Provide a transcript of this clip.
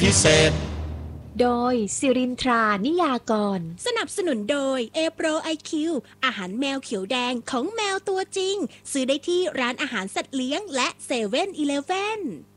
พิเศษโดยสิรินทรานิยากรสนับสนุนโดย A-Pro IQ อาหารแมวเขียวแดงของแมวตัวจริงซื้อได้ที่ร้านอาหารสัตว์เลี้ยงและ7-Eleven